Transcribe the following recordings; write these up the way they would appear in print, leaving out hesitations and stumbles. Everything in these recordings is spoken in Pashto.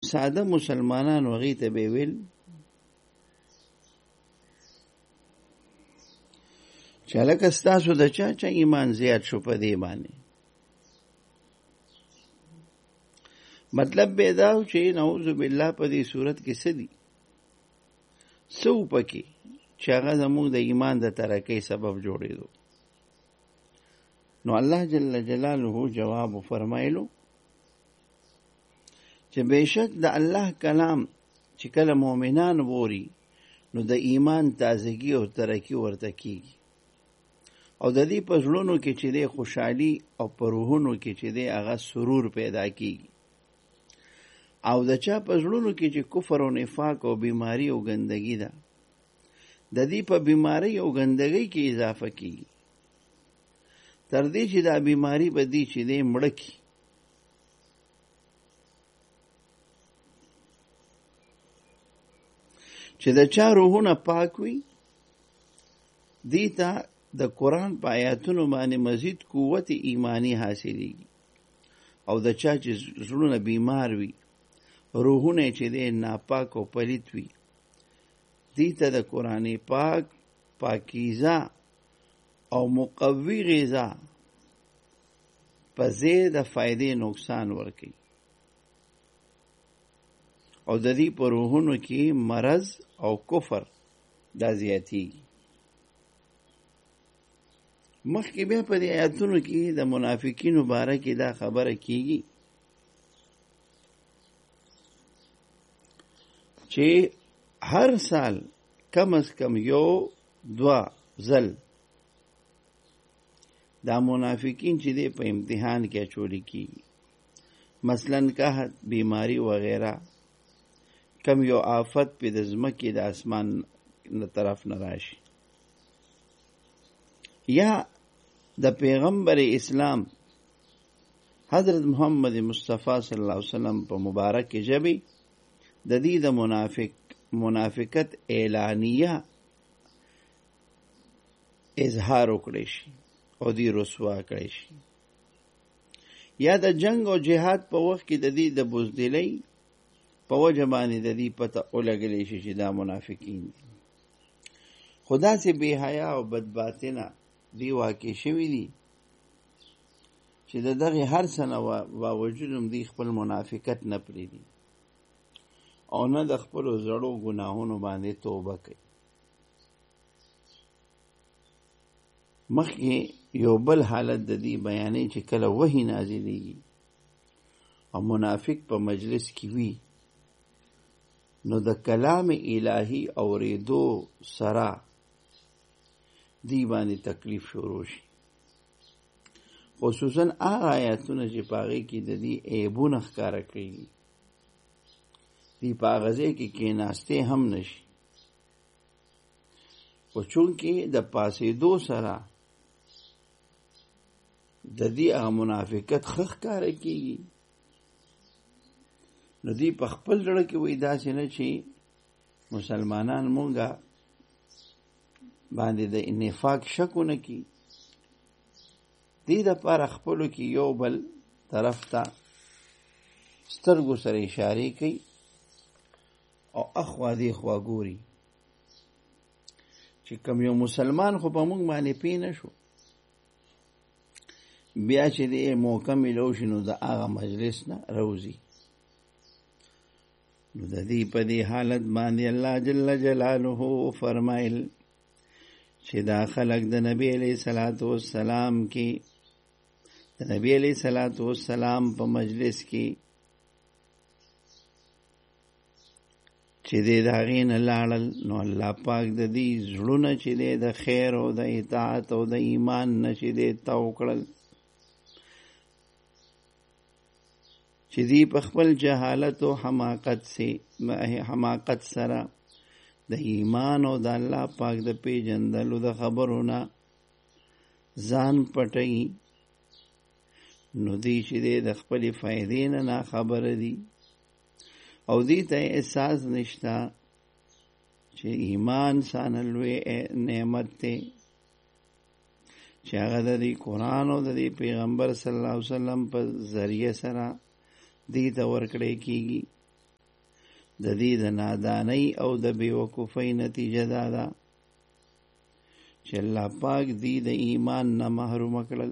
ساده مسلمانان هغې ته به ویل چې هلکه ستاسو د چا چا ایمان زیات شو په دې باندې. مطلب به دا و چې نعوذ بالله په دې صورت کې څه دي، څه و پکې چې هغه زموږ د ایمان د ترقۍ سبب جوړېدو. نو الله جل جلاله جواب فرمایلو چې بېشک د الله کلام چې کله مؤمنان ووري نو د ایمان تازگی او ترقی ورته کیږي، او د دې په زړونو کې چې دی خوشحالي او په روحونو کې چې دی هغه سرور پیدا کیږي، او د چا په زړونو کې چې کفر او نفاق او بیماری او ګندګي ده د دې په بیماری او ګندګۍ کې اضافه کیږي تر دې چې دا بیماری به دې چې دی مړه کي. چې د چا روحونه پاک وي دې ته د قرآن په آیاتونو باندې مزید قوت ایمانی حاصلېږي، او د چا چې زړونه بیمار وي روحونه چې دی ناپاک او پلیت وي دې ته د قرآن پاک پاکیزه او مقوی غذا په ځای د فائدې نقصان ورکوي، او د دې په روحونو کې مرض او کفر دا زیاتېږي. مخکې بیا په دې آیاتونو کې د منافقینو باره کې دا خبره کیږي چې هر سال کم از کم یو دوه ځل دا منافقین چې دی په امتحان کې اچولی کیږي، مثلا قحط، بیماری وغیرہ، کم یو آفت په د ځمکې د اسمان طرف نه راشي، یا د پیغمبر اسلام حضرت محمد مصطفی صلی الله علیه وسلم په مبارک ژبې د دې د منافقت اعلانیه اظهار وکړي شي او دې رسوا کړي شي، یا د جنگ او جهاد په وخت کې د دې د بزدلۍ په وجه باندې د دې پته ولګلی شي چې دا منافقین دي. خدا سے بے حیا او بدباطنه دی واقع شوی دي چې د دغه هر څه نه باوجود هم دی خپل منافقت نه پرېږدي او نه د خپلو زړو ګناهونو باندې توبه کوي. مخکې یو بل حالت د دې بیانې چې کله وحی نازلېږي او منافق په مجلس کې وي نو د کلام الهی اورېدو سره دی باندې تکلیف شروع شي، خصوصا هغه آیاتونه چې په هغې کې د دې عیبونه ښکاره کړي دی په هغه ځای کې کېناستې هم نشي، خو چونکې د پاسېدو سره د دې هغه منافقت ښه ښکاره کېږي نو دی په خپل زړه کې وایي داسې نه چې مسلمانان مونږه باندې د نفاق شکونه کی، دې دپاره خپلو کې یو بل طرف ته سترګو سره اشارې کوي او اخوا دې خوا ګوري چې کوم یو مسلمان خو په مونږ باندې پی نه شو، بیا چې دې موقع میلو شي نو د هغه مجلس نه روزي. نو د دې په دې حالت باندې الله جل جلاله فرمایل چې دا خلق د نبی علیہ الصلوۃ والسلام کې د نبی علیہ الصلوۃ والسلام په مجلس کې چې د هغې نه لاړل نو الله پاک د دې زړونه چې دی د خیر او د اطاعت او د ایمان نه چې دی تاو کړل، چې دی په خپل جهالت او حماقت سره د ایمان او د الله پاک د پیژندلو د خبرونه ځان پټوي، نو دی چې دی د خپلې فایدې نه خبره دي او دی ته احساس نشته چې ایمان څانه لوی نعمت دی چې هغه د دې قرآن او د دې پیغمبر صلی الله علیه وسلم په ذریعه سره دی ته ورکړی کېږي. د دې د نادانۍ او د بیوقوفۍ نتیجه دا ده چې الله پاک دې د ایمان نه محروم کړل.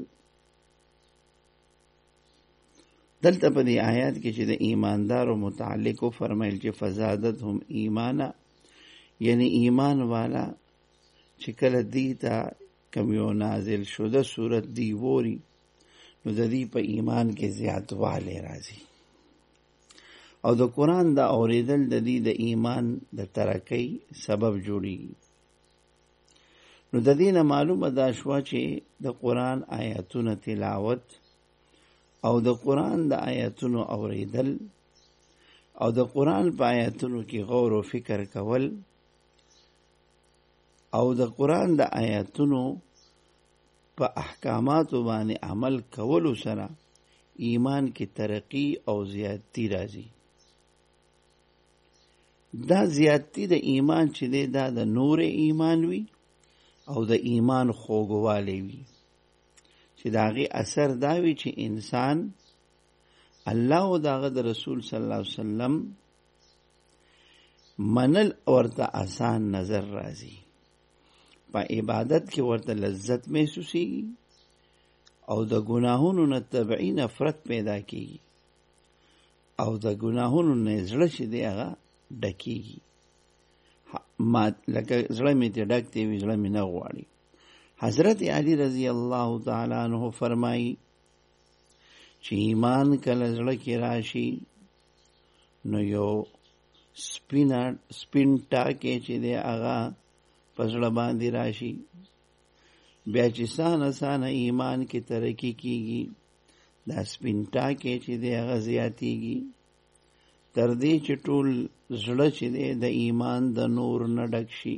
دلته په دې آیات کې چې د ایماندارو متعلق فرمایل چې فزادتهم ایمانا، یعنی ایمان والا چې کله دې ته کوم یو نازل شوه صورت دی ووري نو د دې په ایمان کې زیاتوالی راځي، او د قرآن د اوریدل د دې د ایمان د ترقۍ سبب جوړیږي. نو د دې نه معلومه ده شوه چې د قرآن آیاتونه تلاوت او د قرآن د آیاتونو اوریدل او د قرآن په آیاتونو کې غور و فکر کول او د قرآن د آیاتونو په احکاماتو باندې عمل کولو سره ایمان کې ترقی او زیاتی راځي. دا زیاتی د ایمان چې دی دا د نور ایمان وي او د ایمان خوږوالی وي چې د هغې اثر دا وي چې انسان الله او د هغه د رسول صلی الله علیه وسلم منل ورته آسان نظر راځي، په عبادت کې ورته لذت محسوسیږي او د ګناهونو نه طبعي نفرت پیدا کیږي او د ګناهونو نه زړه چې دی هغه ډکیږي، لکه زړه مې ته ډک دی وي زړه مې نه غواړي. حضرت علی رضی الله تعالی عنہ فرمایي چې ایمان کله زړه کې راشي نو یو سپین ټاکې چې دی هغه په زړه باندې راشي، بیا چې سانه ایمان کې ترقی کیږي دا سپین ټاکې چې دی هغه زیاتیږي تر دې چې ټول زړه چې دی د ایمان د نور نه ډک شي،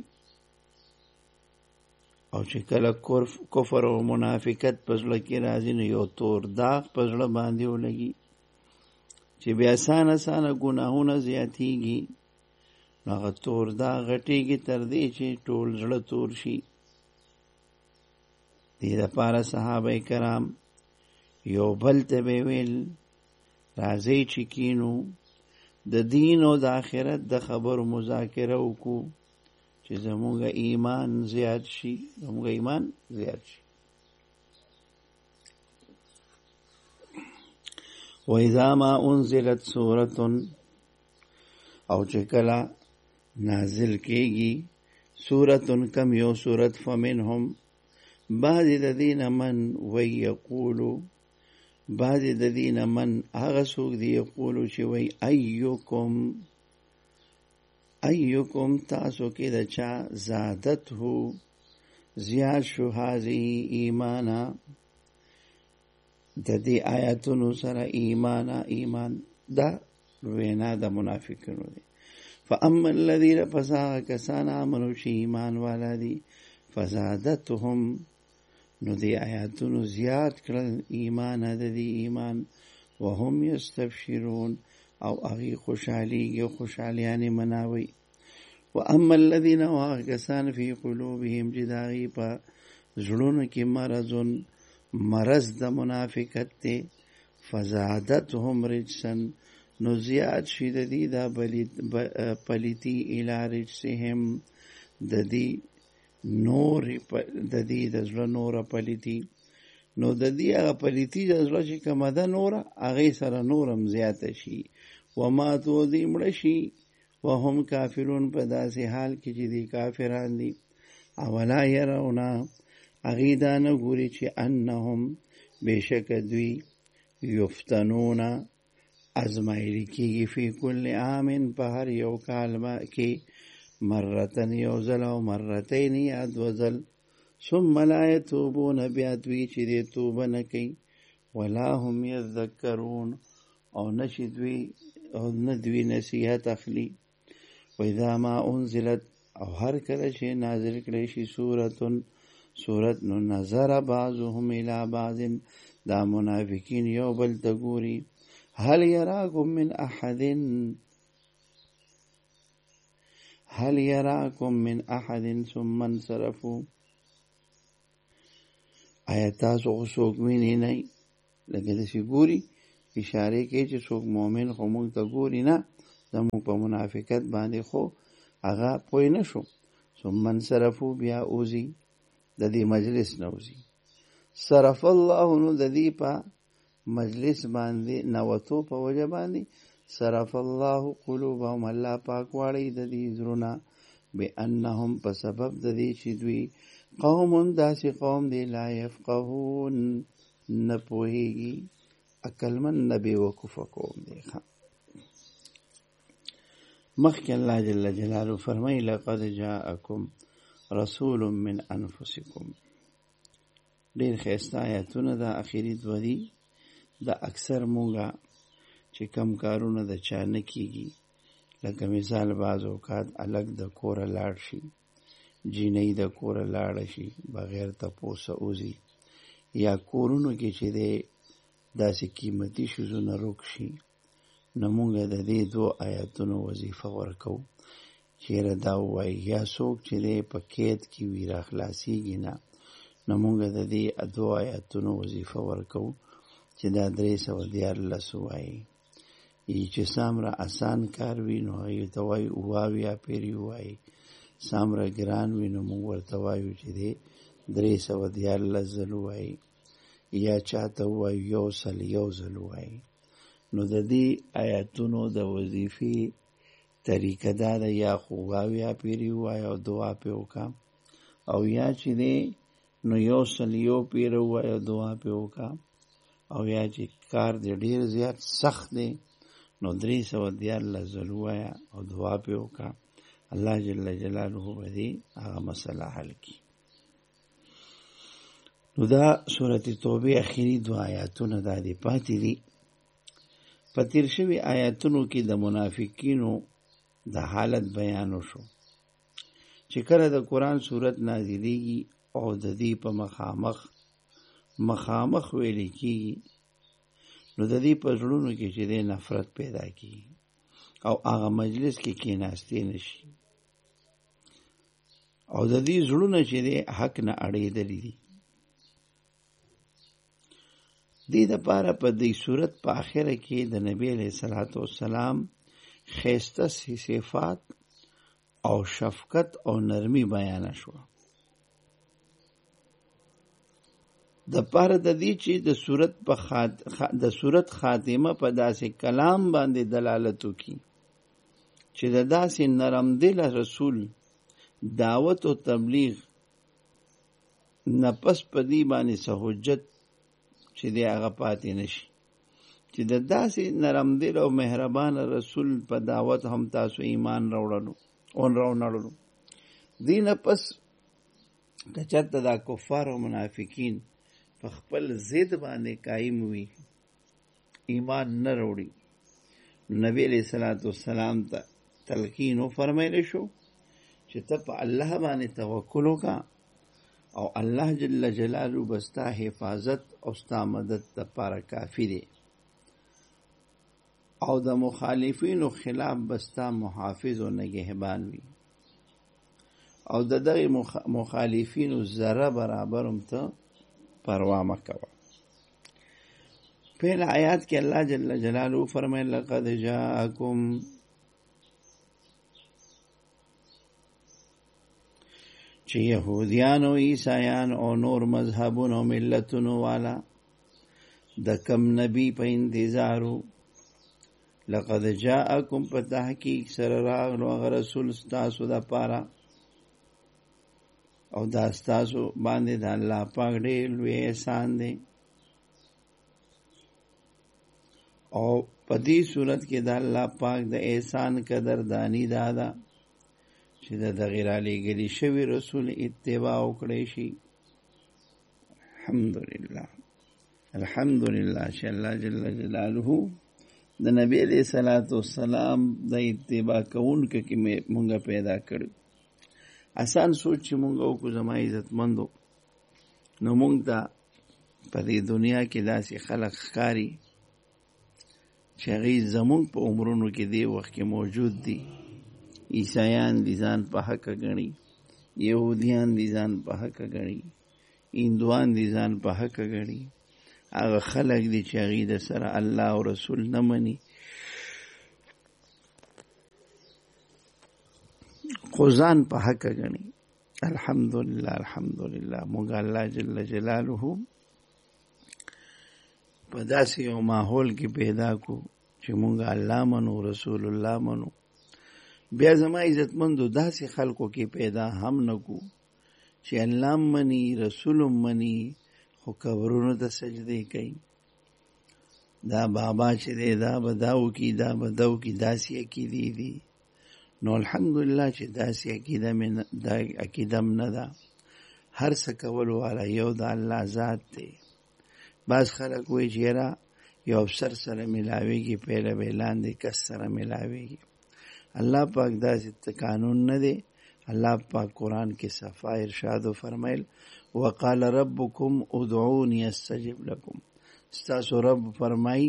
او چې کله کفر او منافقت په زړه کې راځي نو یو تور داغ په زړه باندې ولګي چې بیا سانه ګناهونه زیاتیږي، هغه تور داغ غټیږي تر دې چې ټول زړه تور شي. دې دپاره صحابه کرام یو بل ته به ویل راځئ چې کینو د دین او د آخرت د خبرو مذاکره وکړو چې زموږ ایمان زیات شي. وَإِذَا مَا أُنزِلَتْ سُورَةٌ، او چې کله نازل کېږي سورتن کم یو سورت فمنهم بعضې د دې نه من وی یقولو بعضې د دې نه من هغه څوک دی یقولو چې وی ایوکم تاسو کې د چا زادته زیاد شو هذه ایمانا د دې آیاتونو سره ایمان دا وینا د منافقینو دی. فاما الذین فساق کسان آمنوا چې ایمان والا دي فزادتهم نو دی آیاتونو زیاد کړل ایمان د دې ایمان وهم یستبشرون او هغې خوشحالیانې مناوي. واما الذین کسان فی قلوبهم چې د هغې په زړونو کې مرض د منافقت دی فزادتهم رجسا نو زیاد شي د دې دا پلیتی الی رجسهم د دې د زړه نوره پلیتی نو د دې هغه پلیتی د زړه چې کومه ده نوره هغې سره نورم زیاته شي. وماتو دې مړه شي وهم کافرون په داسې حال کې چې دی کافران دي. اولا یرونه هغې دا نه ګوري چې انهم بېشکه دوی یفتنونه ازمایلی کېږي فی کل عام په هر یو کال کې مرتن یو ځل او مرتین یا دوه ځل ثم لا یتوبون بیا دوی چې دی توبه نه کوي ولا هم یذکرون او نه دوی نصیحت اخلي. وإذا ما انزلت او هر کله چې نازل کړی شي سورت نو نظر بعضهم الى بعض دا منافقین یو بل ته ګوري هل یراکم من احد ثم انصرفوا آیا تاسو خو څوک وینئ نه لکه داسې ګوري اشارې کوي چې څوک مؤمن خو موږ ته ګوري نه زموږ په منافقت باندې خو هغه پوه نه شو. ثم انصرفو بیا اوزي د دې مجلس نه اوزي. صرف الله نو د دې په مجلس باندې نوتو په وجه باندې صرف الله قلوبهم الله پاک واړی د دې زړونه بانهم په سبب د دې چې دوی قوم داسې قوم دی لا يفقهون نه پوهیږي عقلمن نه بیوقوفه قوم دی. مخکې الله جل جلاله فرمایي لقد جاءکم رسول من انفسکم. ډېر ښایسته آیاتونه د اخري دوه دي. د اکثر مونږه چې کم کارونه د چا نه کېږي، لکه مثال بعض اوقات الګ د کوره لاړ شي، جینۍ د کوره لاړه شي بغیر تپوسه اوزي، یا کورونو کې چې دی داسې قیمتي شیزونه روک شي، نو مونږ د دې دو آیاتونو وظیفه ورکو. چیرې دا ووایي یا څوک چې دی په قید کې وي را خلاصېږي نه، نو مونږ د دې دو آیاتونو وظیفه ورکو چې دا 314 وایي. چې څومره اسان کار وي نو هغې ته وایي 78 پیرې ووایي، څومره ګران وي نو موږ ورته وایو چې دی 314 ځل ووایي، یا چاته ووایو 101 ځل ووایي. نو د دې آیاتونو د وظیفې طریقه دا ده یا خو 78 پیرې ووایي او دعا پې وکړه، او یا چې دی نو 101 پیره ووایي او دعا پې وکړه، او یا چې کار دی ډېر زیات سخت دی نو 314 ځل ووایه او دعا پې وکړه. الله جل جلاله به دې هغه مسله حل کړي. نو دا سورة توبه اخري 2 آیاتونه دا دي پاتې دي. په تیر شوي آیاتونو کې د منافقینو د حالت بیان وشو چې کله د قرآن سورت نازلېږي او د دې په مخامخ ویل کېږي، نو د دې په زړونو کې چې دی نفرت پیدا کېږي او هغه مجلس کې کېناستې نشي، او د دې زړونه چې دی حق نه اړېدلي دي. دې دپاره په دې صورت په آخره کې د نبی علیه الصلاة والسلام ښایسته صفات او شفقت او نرمي بیانه شوه. د پاره د دې چې د صورت خاتمه په داسې کلام باندې دلالت وکړي چې د داسې نرم دل رسول دعوت او تبلیغ نفس په دې باندې څه حجت چې دی هغه پاتې نشي، چې د داسې نرم دل او مهربان رسول په دعوت هم تاسو ایمان راوړلو. دې نه پس که چېرته دا کفار او منافقین په خپل ضد باندې قایم وي، ایمان نه راوړي، نبی علیہ الصلوۃ والسلام ته تلقین فرمایلی شو چې ته په الله باندې توکل وکړه او الله جل جلاله بستا حفاظت او ستا مدد لپاره کافی دی، او د مخالفینو خلاف بستا محافظ او نگهبان وي، او د دغه مخالفینو ذره برابر هم ته پروا مه کوه. پہلا آیات کې الله جل جلاله فرمایي لقد جاءکم، چې یهودیان او عیسایان او نور مذهبونو او ملتونو والا د کم نبی په انتظارو، لقد جاءکم په تحقیق سره راغلو هغه رسول ستاسو د پاره، او دا ستاسو باندې د الله پاک ډېر لوی احسان دی. او په دې صورت کې د الله پاک د احسان قدردانی دا ده چې د دغه رالیږلي شوي رسول اتباع وکړی شي. الحمدلله چې الله جل جلاله د نبی علیه الصلاة والسلام د اتباع کوونکو کې مونږ پیدا کړو. آسان سوچ چې مونږ وکړو زما عزتمندو، نو مونږ ته په دې دنیا کې داسې خلق ښکاري چې هغوی زمونږ په عمرونو کې دې وخت کې موجود دي. عیسایان دي ځان په حقه ګڼي، یهودیان دي ځان په حقه ګڼي، هندوان دي ځان په حقه ګڼي. هغه خلق دي چې هغوی د سره الله او رسول نه مني، خو ځان په حق غني. الحمدلله الحمدلله موږ الله جل جلاله په داسې یو ماحول کې پیدا کو چې موږ الله منو، رسول الله منو. بیا زما عزتمندو داسې خلکو کې پیدا هم نکو چې الله مني، رسول مني، خو قبرونو ته سجدې کوي. دا بابا چې دی دا بداو کی، دا بداو کی، داسې عقیدې دي. نو الحمدلله چې داسې عقیده نه ده. هر څه کول والا یو د الله ذات دی. بعض خلک وایي چې یاره یو افسر سره ملاویږي، پیله به لاندې کس سره ملاویږي. الله پاک داسې قانون نه دی. الله پاک قرآن کې صفا ارشاد فرمایل وقال ربکم ادعونی استجب لکم. ستاسو رب فرمایي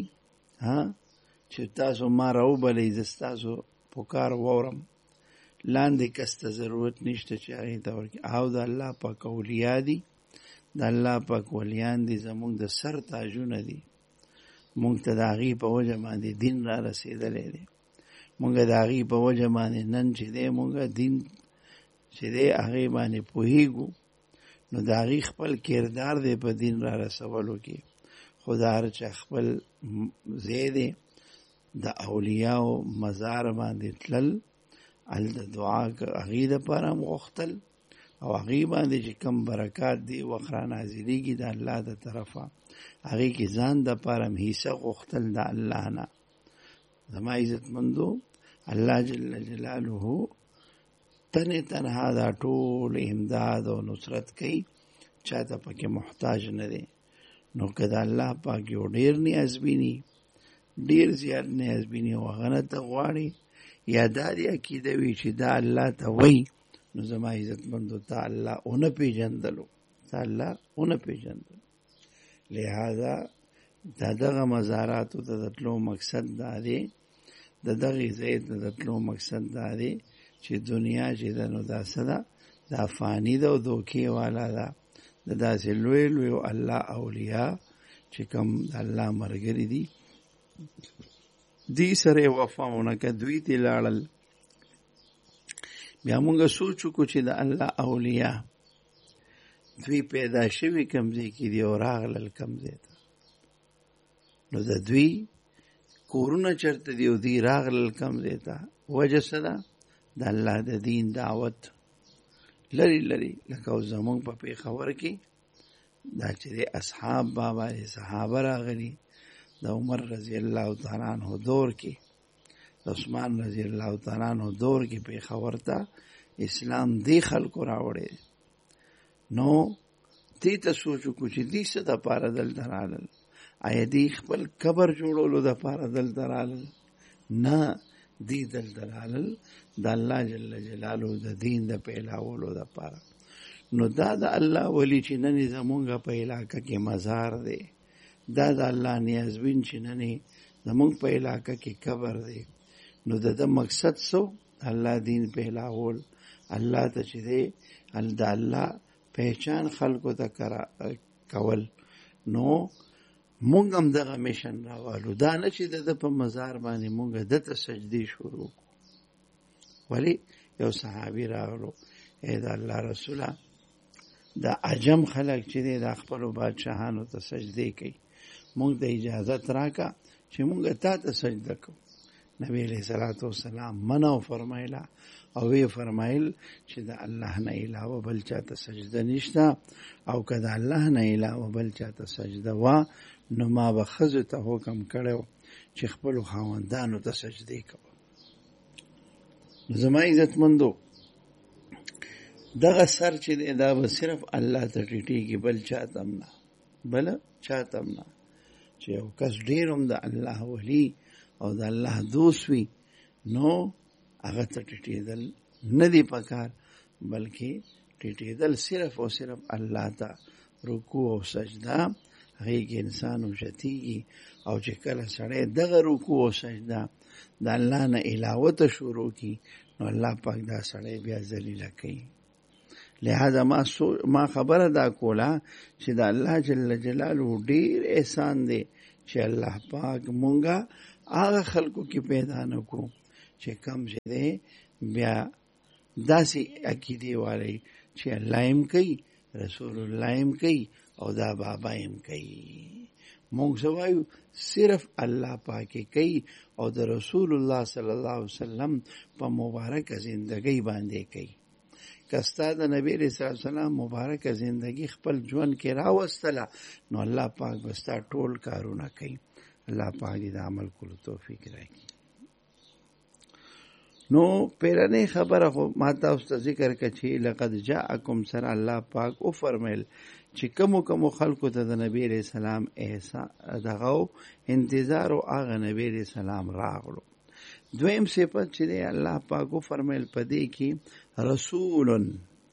چې تاسو ما راوبلئ، زه ستاسو پکار وورم. لاندې کس ته ضرورت نشته چې هغې ته ورکړي. او د الله پاک اولیا دي، د الله پاک ولیان دي، زمونږ د سر تاجونه دي. مونږ ته د هغې په وجه باندې دین را رسېدلی دی. مونږ د هغې په وجه باندې نن چې دی مونږ دین چې دی هغې باندې پوهېږو. نو د هغې خپل کردار دی په دین را رسولو کې. خو د هر چا خپل ځای دی. د اولیاو مزار باندې تلل، هلته دعا هغې دپاره هم غوښتل، او هغې باندې چې کم برکات دی وخت را نازلېږي د الله د طرفه، هغې کې ځان دپاره هم حصه غوښتل د الله نه. زما عزتمندو الله جل جلاله تنها دا ټول امداد او نصرت کوي، چاته پکې محتاج نه دی. نو که د الله پاک یو ډېر نیازبیني، ډېر زیات نیازبیني او هغه نه ته غواړي یا دا دې عقیده وي چې دا الله ته وایي، نو زما عزتمندو ته الله ونه پېژندلو، ته الله ونه پېژندلو. لہذا د دغه مزاراتو ته د تلو مقصد دا دی، د دغې ځای ته د تلو مقصد دا دی چې دنیا چې ده نو دا څه ده، دا فاني ده او دوکې والا ده. د داسې لوی لوی الله اولیاء چې کوم د الله ملګري دي، دی سره وفا ونکه، دوی ته لاړل. بیا مونږ سوچ وکړو چې د الله اولیاء دوی پیدا شوي کوم ځای کې دي او راغلل کوم ځای ته. نو د دوی کورونه چېرته دي او دوی راغلل کوم ځای ته؟ وجه څه ده؟ د الله د دین دعوت لري لري. لکه اوس زمونږ په پېښور کې دا چې د اصحاب بابا صحابه راغلي، د عمر رضی الله تعالی عنہ دور کې، د عثمان رضی الله تعالی عنہ دور کې پېښور ته اسلام دی خلکو راوړی. نو دې ته سوچ وکړو چې دې څه دپاره دلته رالل؟ آیا دې خپل قبر جوړولو دپاره دلته رالل؟ نه، دې دلته رالل د الله جل جلاله د دین د پیلاولو دپاره. نو دا د الله ولی چې نن زمونږ په علاقه کې مزار دی، دا د الله نیازبین چې نن زمونږ په علاقه کې قبر دی. نو د ده مقصد څه؟ الله دین پیلاول، الله ته چې دی د الله پہچان خلکو ته کول. نو مونږ هم دغه میشن راوالو. دا نه چې د ده په مزار باندې مونږ ده ته سجدې شروع کړو. ولی یو صحابي راغلو، ای د الله رسوله، دا عجم خلک چې دی د خپلو بادشاهانو ته سجدې کوي، مونږ ته اجازت راکا چې مونږ تا ته سجده کوو. نبی علیہ الصلوۃ والسلام منع فرمایله او وی فرمایل چې د الله نه علاوه بل چاته سجده نشته، او که د الله نه علاوه بل چاته سجده وا نو ما به ښځو ته حکم کړی چې خپلو خاوندانو ته سجدې کوه. زما عزتمندو دغه سر چې دی دا به صرف الله ته ټیټېږي، بل چاته هم نه، بل چاته هم نه. چې یو کس ډېر هم د الله ولی او د الله دوست وي نو هغه ته ټیټېدل نه دی پکار، بلکې ټیټېدل صرف او صرف الله ته. رکوع او سجده هغې کې انسان اوچتېږي، او چې کله سړی دغه رکوع او سجده د الله نه علاوه ته شروع کړي نو الله پاک دا سړی بیا ذلیله کوي. لہذا ما خبره دا کوله چې د الله جل جلاله ډېر احسان دی چې الله پاک مونږه هغه خلکو کې پیدا نه کړو چې کم چې دی بیا داسې عقیدې والی چې الله هم کوي، رسول الله هم کوي، او دا بابا هم کوي. مونږ وایو صرف الله پاکي کوي او د رسول الله صلی الله علیه وسلم په مبارکه زندګۍ باندې کوي. کستا د نبی رسول الله سلام مبارکه زندگی خپل ژوند کې راوستله، نو الله پاک بستا ټول کارونه کوي. الله پاک دې عمل کولو توفیق راکړي. نو پیرنې خبره خو ما تاسو ته ذکر کړه چې لقد جاءکم سره الله پاک او فرمایل چې کوم خلکو ته د نبی رسول سلام احسان دغه انتظار او هغه نبی رسول سلام راغلو. دویم صفت چې الله پاک او فرمایل پدې کې رسولن،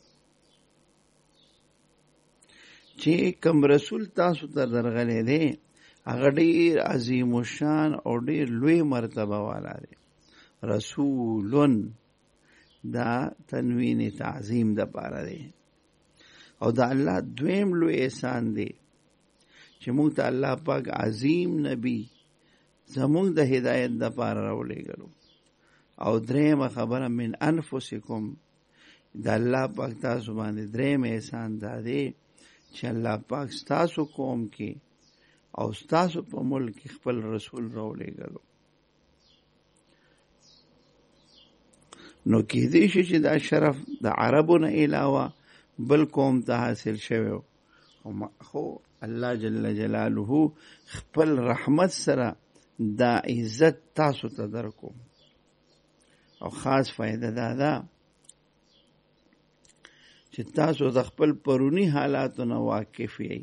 چې کوم رسول تاسو ته درغلې دی هغه ډیر عظیم الشان او ډیر لوی مرتبه والا دی. رسولن دا تنوین تعظیم د پاره دی، او دا الله دویم لوی احسان دی چې موږ ته الله پاک عظیم نبی زموږ د هدایت د پاره راولېږلو. او درېمه خبره من انفسکم، د الله پاک تاسو باندې درېم احسان دا دی چې الله پاک ستاسو قوم کې او ستاسو په ملک کې خپل رسول راولېږلو. نو کېدې شي چې دا شرف د عربو نه علاوه بل قوم ته حاصل شوی، خو الله جل جلاله خپل رحمت سره دا عزت تاسو ته درکو. او خاص فائدہ دا ده چې تاسو د خپل پرونی حالاتو نه واقف یې.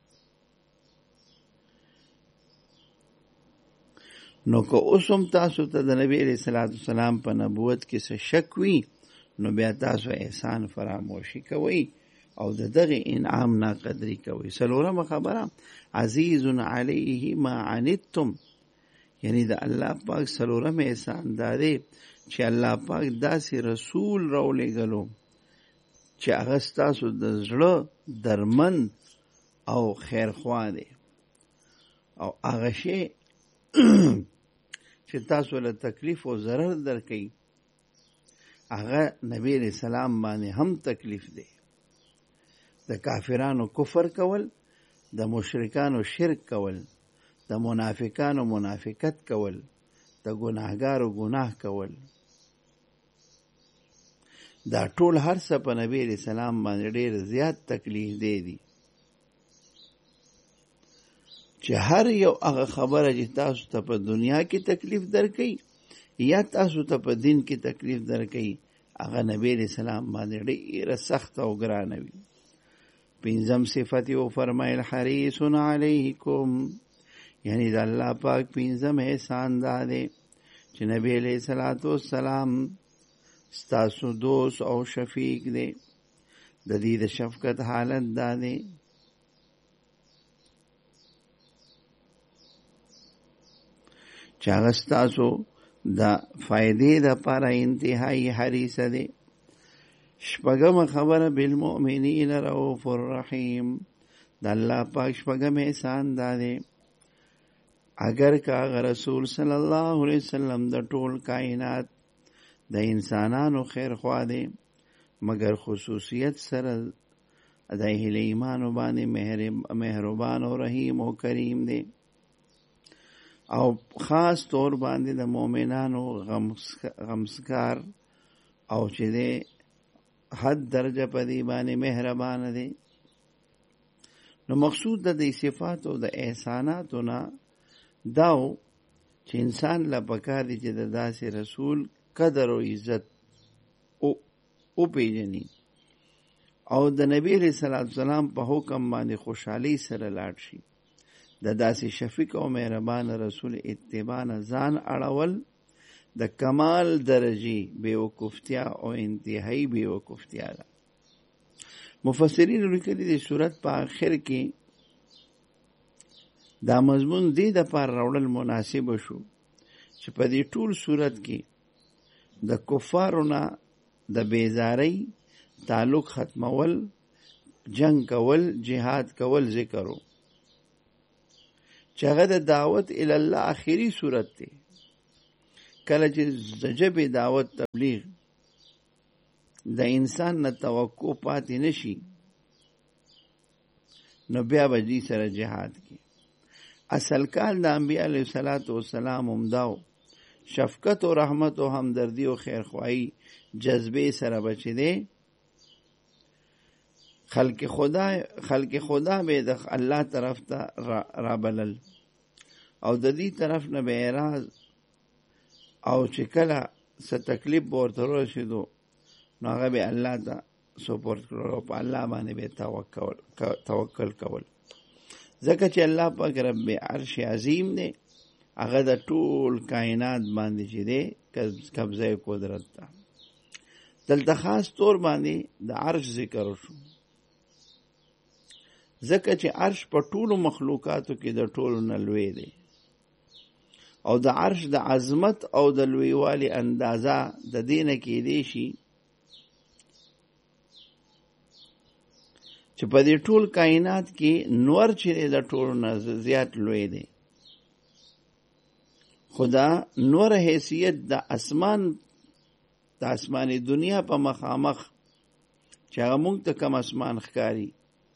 نو که اوسم تاسو ته د نبی علیہ الصلوۃ والسلام په نبوت کې څه شک وي، نو بیا تاسو احسان فراموشي کوئ او د دغه انعام ناقدری کوئ. څلورمه خبره عزیز علیه ما عنتم، یعنی د الله پاک څلورم احسان دا دی چې الله پاک داسې رسول راولېږلو چې هغه ستاسو د زړه درمن او خیرخوا دی، او هغه شی چې تاسو له تکلیف او ضرر درکوي هغه نبی علیہ السلام باندې هم تکلیف دی. د کافرانو کفر کول، د مشرکانو شرک کول، د منافقانو منافقت کول، د ګناهګارو ګناه کول، دا ټول هر څه په نبی علیہ السلام باندې ډېر زیات تکلیف دی چې هر یو هغه خبره چې تاسو ته په دنیا کې تکلیف درکړي یا تاسو ته په دین کې تکلیف درکړي هغه نبی علیہ السلام باندې ډېره سخت او ګرانه وي. پنځم صفت یې فرمایل حریص علیکم، یعنی د الله پاک پنځم احسان دا دی چې نبی علیہ الصلوۃ والسلام ستاسو دوست او شفیق دی. د دې د شفقت حالت دا دی چې هغه ستاسو د فائدې دپاره انتهایی حریص دی. شپږمه خبره بالمؤمنین رؤوف الرحیم، د الله پاک شپږم احسان دا دی اگر که هغه رسول صلی الله علیه وسلم د ټول کائنات د انسانانو خیر خوا دی، مگر خصوصیت سره د اهل ایمانو باندې مهربان او رحیم او کریم دی، او خاص طور باندې د مؤمنانو غمسکار او چې دی حد درجه په دی باندې مهربان دی. نو مقصود د دې صفات او د احساناتو نه داو چې انسان لا پکار دی چې د داسې رسول قدر او عزت او پیژني او د نبی علیہ الصلوۃ والسلام په حکم باندې خوشحالی سره لاړ شي. د داسې شفیق او مهربان رسول اتباع ځان اړول د کمال درجه بیوقفتیا او انتهایی بیوقفتیا ده. مفسرین لیکلي د سورت په آخر کې دا مضمون دې د پاره راوړل مناسب شو چې په دې ټول سورت کې د کفارو نه د بیزاری تعلق ختمول، جنگ کول، جهاد کول ذکرو، چې هغه د دعوت الی الله آخري صورت دی. کله چې د ژبې دعوت تبلیغ د انسان نه توقع پاتې نشي نو بیا به دې سره جهاد کې. اصل کال د انبیاء علیه السلام همداو، شفقت و رحمت و همدردی و خیرخواهی جذبه سره بچی دی. خلق خدا به د الله طرف ته رابلل او د دې طرف نه به اعراض او چې کله څه تکلیف ورته ورسېدو نو هغه به الله ته سپورټ کړو او په الله باندې به توکل کول. ځکه چې الله پاک رب عرش عظیم دی، هغه د ټول کائنات باندې چې دی قبضه قدرت ده. دلته خاص طور باندې د عرش ذکر وشو ځکه چې عرش په ټولو مخلوقاتو کې د ټولو نه لوی دی او د عرش د عظمت او د لویوالي اندازه د دینه کې دی شي چې په دې ټول کائنات کې نور چې د ټولو نه زیات لوی دی. خدا نور حیثیت د آسماني دنیا په مخامخ چې هغه موږ ته کم اسمان ښکاري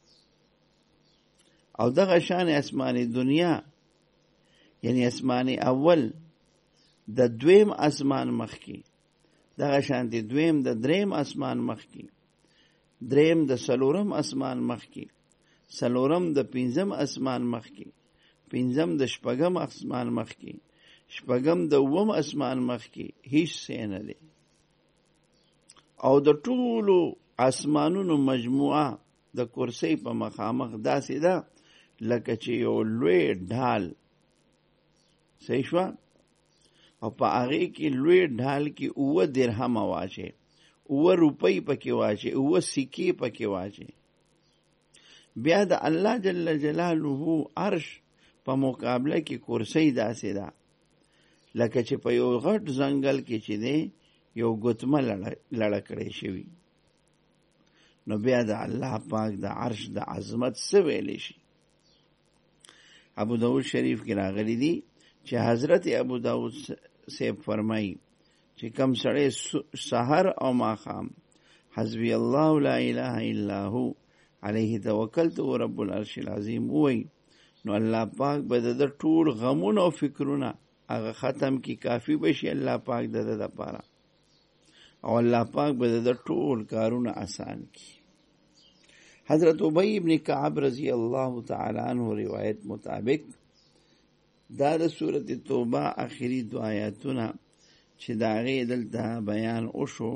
او دغه شان آسماني دنیا یعنی آسماني اول د دویم اسمان مخ کې، دغه شان دی دویم د دریم اسمان مخ کې، دریم د څلورم اسمان مخ کې، څلورم د پنځم اسمان مخ کې، پنځم د شپږم اسمان مخ کې، شپږم د اووم اسمان مخ کې هیڅ څه نه دی. او د ټولو اسمانونو مجموعه د کرسۍ په مخامخ داسې ده لکه چې یو لوی ډال صحیح شوه او په هغې کې لوی ډال کې 9 درهم واچې، 9 روپۍ پکې واچې، 9 سکې پکې واچې. بیا د الله جل جلاله عرش په مقابله کې کرسۍ داسې ده لکه چې په یو غټ ځنګل کې چې دی یو ګوتمه لړه کړې شوي. نو بیا د الله پاک د عرش د عظمت څه ویلی شي. ابو داود شریف کې راغلی دی چې حضرت ابو داود صاحب فرمایي چې کم سړی سحر او ماښام حسبی الله لا اله الا هو علیه توکلت و رب العرش العظیم ووایي نو الله پاک به د ټول غمونه او فکرونه هغه ختم کی، کافی بشي الله پاک د لپاره او الله پاک به د ټول کارونه آسان کی. حضرت ابی ابن کعب رضی الله تعالی عنہ روایت مطابق دا د سورۃ توبه آخري 2 آیاتونه چې دا غي دلته بیان وشو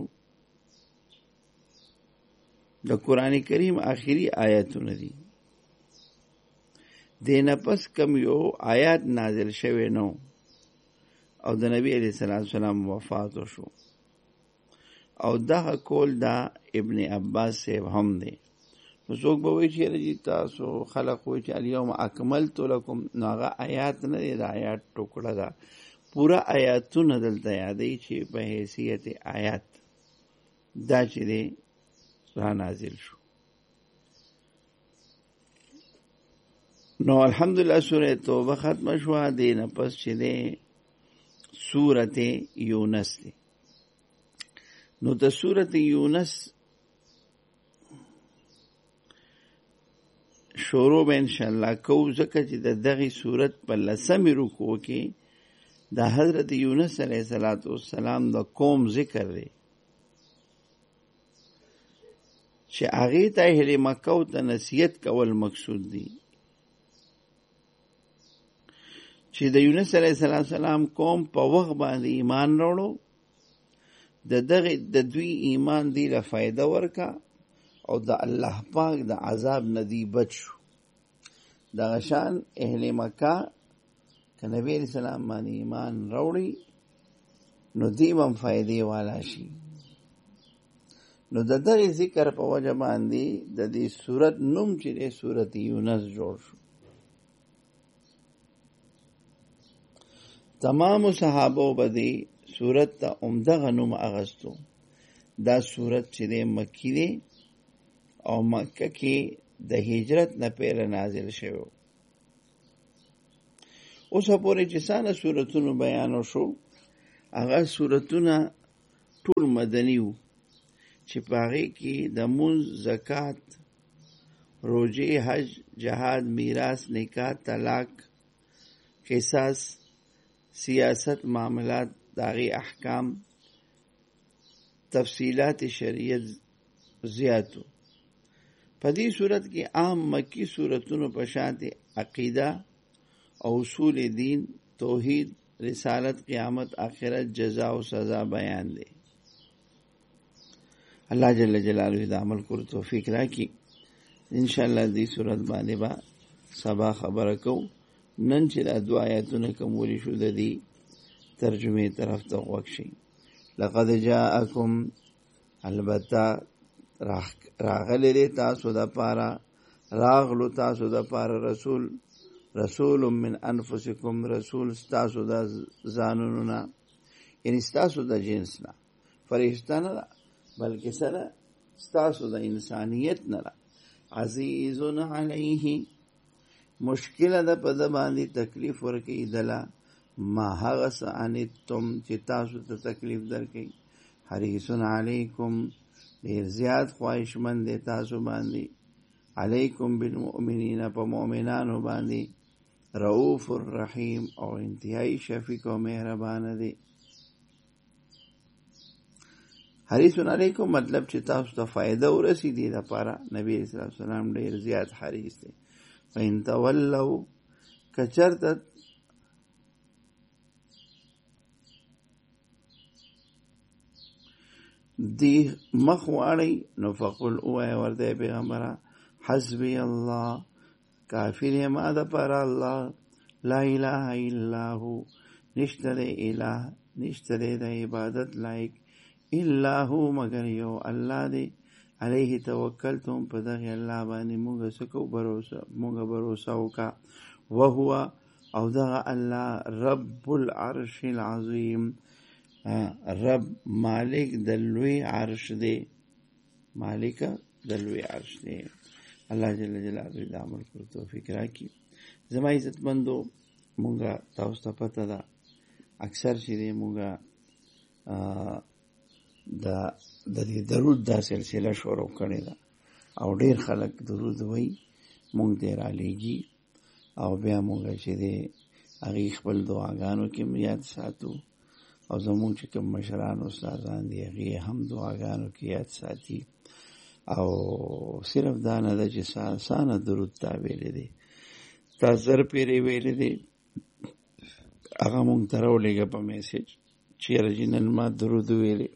د قران کریم آخري آیاتونه دي. دینه پس کم یو آیات نازل شوه نو او د نبی علیہ السلام وفات وشو او دا کول دا ابن عباس صاحب هم دی. نو څوک به وایي چې تاسو خلق وایي چې الیوم اکملت لکم، نو هغه آیات نه دی، دا آیات ټوکړه ده. پورا آیاتونه دلته یادوي چې په حیثیت آیات دا چې دی را نازل شو. نو الحمدلله سورة توبه ختم شوه. دی نه پس چې دی سورة یونس دی. نو د سورة یونس شروع به انشاءالله کو ځکه چې د دغه سورت په 10مې رکوع کې د حضرت یونس علیه السلام د قوم ذکر دی چې هغې ته اهل مکه ته نصیحت کول مقصود دی چې د یونس علیه السلام قوم په وخت باندې ایمان راوړو، د دوی ایمان دی له فایده ورکا او د الله پاک د عذاب نه دی بچ شو. دغه شان اهل مکه که نبی علیہ السلام باندې ایمان راوړي نو دی هم فایدې والا شي. نو د دغه ذکر په وجه باندې د دې سورت نوم چې دی سورت یونس جوړ شو. تمام صحابو به دی سورت ته عمدغه نوم اغستو. دا سورت چې دی مکی دی او مکه کې د هجرت نه پهله نازل شوی. اوس پورې چې څانه سورتونو بیان شو هغه سورتونه ټول مدني وو، چې پاغې کې د مونځ، زکات، روزې، حج، جهاد، میراث، نکاح، طلاق، قصاص، سیاست، معاملات، داغي احکام، تفصیلات شریعت زیاتو. په دې صورت کې عام مکی صورتونو په شان عقیده او اصول دین، توحید، رسالت، قیامت، آخرت، جزا او سزا بیان دي. الله جل جلاله د عمل کولو توفیق راکړي. ان شاء الله دې صورت باندې با سبا خبره کو. نن چې د دوه آیاتونه کوم ولې شو د دې ترجمه طرف ته وښی. لقد جاءکم، البته راغلی تاسو د پاره، راغلو تاسو د پاره رسول من انفسکم، رسول تاسو د ځانونو نه، یعنی تاسو د جنس نه، فرشته نه بلکې سره تاسو د انسانیت نه. عزیز علیه، مشکل ده په د باندې تکلیف ورکړي دله، ما هغه څه انتم چې تاسو ته تکلیف درکړي. حریص علیکم، ډیر زیات خواهشمند دی تاسو باندې، علیکم بالمؤمنین، په مؤمنانو باندې، رؤوف الرحیم، او انتهایی شفیق او مهربان دی. حریص علیکم مطلب چې تاسو ته فائدہ ورسیږي د پاره نبی صلی الله علیه وسلم ډیر زیات حریص دی. فإن تولوا، کچرته دی مخ واړی نو فقل اوه ورته پیغمبره حسبی الله، کافی دی ما د پر الله، لا اله الا هو، نشته دی اله، نشته دی د عبادت لایق الا هو مگر یو الله دی. علیه توکلتم، په دغه الله باندې موږ سکو بروسه وکا. وهو، او دغه الله، رب العرش العظیم، رب مالک د لوی عرش دی، مالک د لوی عرش دی. الله جل جلاله د عمل کولو توفیق راکړي. زما عزتمندو، مونږه تاسو ته پته ده اکثر چې دی مونږه د دې درود دا سلسله شروع کړې ده او ډیر خلک درود وایي، مونږ ته رالیږي او بیا مونږ چې دی هغې خپل دعاګانو کې یاد ساتو، او زمونږ چې کوم مشران استادان دي هغې هم دعاګانو کې یاد ساتي. او صرف دا نه ده چې سانه درود تا ویلی دی، تا زر پیرې ویلی دی، هغه مونږ ته راولېږه په میسج چېرې چې نن ما درود ویلی،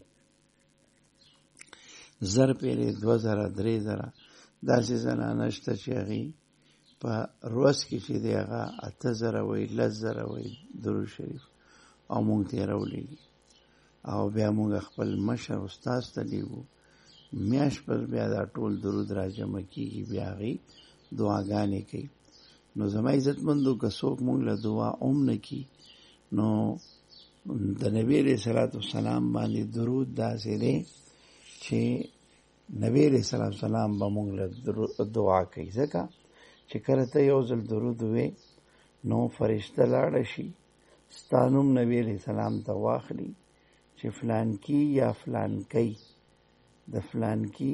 زر پیرې، 2000 3000 داسې زنانه شته چې هغې په روز کې چې دی هغه 8000 وایي، 10000 وایي درود شریف، او مونږ ته یې راولېږي. او بیا مونږ خپل مشر استاذ ته لیږو، میاشت پس بیا دا ټول درود را جمع کېږي، بیا هغې دعاګانې کوي. نو زما عزتمندو که څوک مونږ له دعا هم نه کي، نو د نبی علیه صلات وسلام باندې درود داسې دی چې نبی علیه صلات وسلام به مونږ له دعا کوي، ځکه چې کله ته یو ځل درود وې نو فرشته لاړه شي ستا نوم نبی علیه السلام ته واخلي چې فلانکي یا فلانکی د فلانکی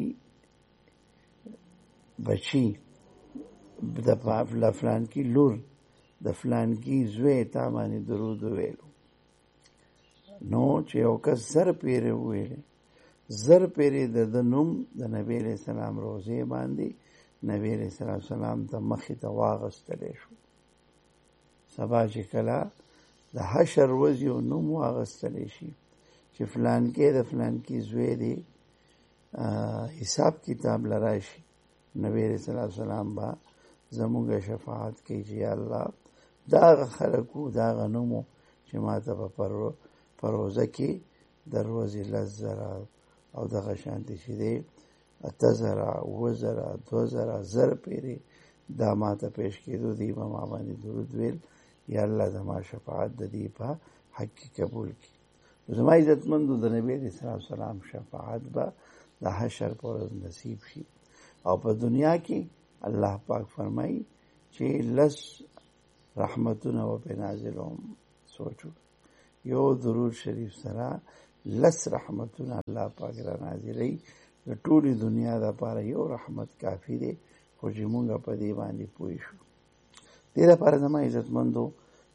بچی، د فلانکی لور، د فلانکی زوی تا باندې درود وویلو. نو چې یو کس زر پیرې وویلې، زر پیرې د نوم د نبی علیه السلام روضې باندې نبی علیه السلام ته مخې ته واغستلی شو. سبا چې کله د حشر ورځ یو نوم واغستلی شي چې فلانکی د فلانکی زوی دی، حساب کتاب لراشي، نبی علیه السلام با زمونږ شفاعت کوي چې یا الله داغه خلکو داغه نومو چې ما ته په روزه کې د ورځې 10000 او دغه شانتې چې دی 8000 7000 2000 زر پیرې دا ما ته پیش کېدو، دی به ما باندې درود ویل، یا الله زما شفاعت د دې په حق کې قبول کړي. زما عزتمندو، د نبی علیه السلام شفاعت به د حشر پر ورځ نصیب شي. او په دنیا کې الله پاک فرمایي چې 10 رحمتونه و په نازلوم. سوچو یو درود شریف سره 10 رحمتونه الله پاک را نازلوي د ټولې دنیا دپاره یو رحمت کافي دی، خو چې مونږ په دې باندې پوه شو. دې دپاره زما عزتمندو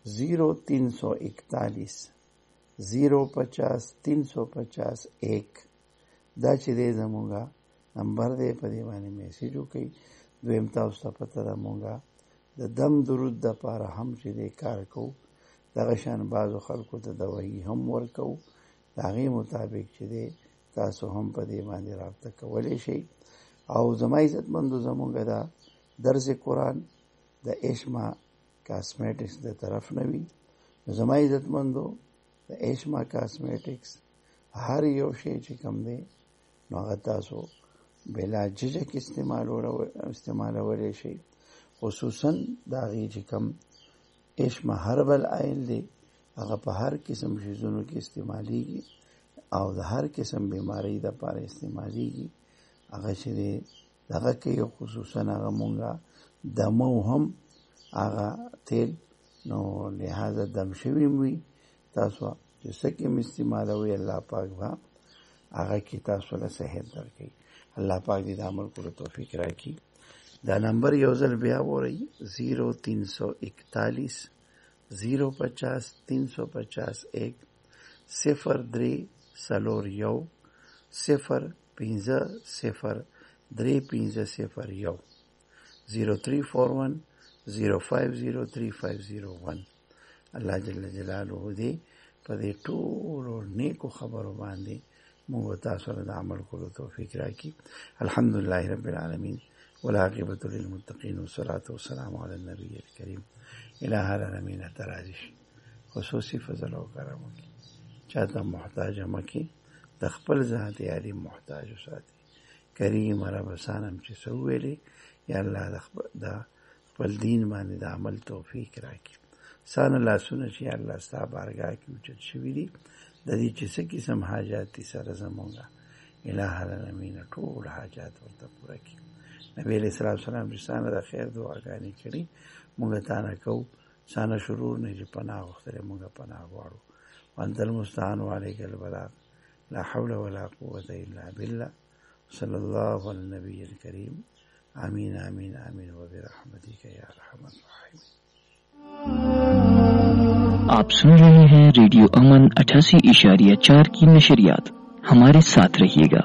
0341 050 350 دا چې دی زمونږه نمبر دی، په دې باندې میسیج وکړئ. دویم تاسو ته پته ده مونږه د دم درود دپاره هم چې دی کار کوو، دغه شان بعضو خلکو ته دوايي هم ورکوو، د هغې مطابق چې دی تاسو هم په دې باندې رابطه کولی شئ. او زما عزتمندو زمونږه دا درس قرآن د اشما کاسمیټکس د طرف نه وي. نو زما عزتمندو د اشما کاسمیټکس هر یو شی چې کم دی نو هغه تاسو بلا ججک استعمالولی شئ. خصوصا د هغې چې کم اشما هربل آیل دی هغه په هر قسم شیزونو کې استعمالیږي او د هر قسم بیماری دپاره استعمالیږي. هغه چې دی دغه کوي، خصوصا هغه مونږه دمو هم هغه تیل نو لحاظه دم شوي وي. تاسو چې څه کې استعمالوي الله پاک به هغه کې تاسو له صحت درکوي. الله پاک دې د عمل کولو توفیق راکړي. دا نمبر یو ځل بیا وورئ 0341 050 351 0341 0503501 0341 0503501. الله جل جلاله دې په دې ټولو نیکو خبرو باندې موږ تاسو له عمل کولو توفیق راکړي. الحمدلله رب العالمین والعاقبة للمتقین والصلاة والسلام علی النبی الکریم. الہ العالمین تراجش خصوصی فضل او کرم وکړي، چاته محتاج مکي، د خپل ذات یاري محتاج وساتي. کریم رب سانم چې سو ویلي یا الله د خپل دین باندې د عمل توفیق راکړي. سان الله سونه چې الله ستا بارګاه کې اوچت شوي دي، د دې چې څه قسم حاجات دي سره زمونږه الہ العالمین ټول حاجات ورته پوره کړي. نبی علیہ السلام چې سانه د خیر دعاګانې کړي مونږ ته نه کوو، سانه شرور نه چې پناه غوښتلی مونږ پناه غواړو. وانت المستعان وعلیک البلاغ لا حول ولا قوة الا بالله. صلی اللہ علی النبی الکریم. آمین آمین آمین وبرحمتک یا ارحم الراحمین. آپ سن رہے ہیں ریڈیو امن 88.4 کی نشریات. ہمارے ساتھ رہیے گا.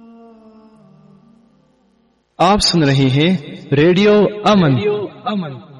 آپ سن رہے ہیں ریڈیو امن